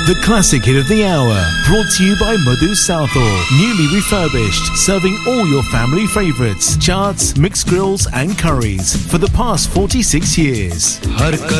The classic hit of the hour, brought to you by Madhu Southall. Newly refurbished, serving all your family favourites, chaats, mixed grills and curries for the past 46 years.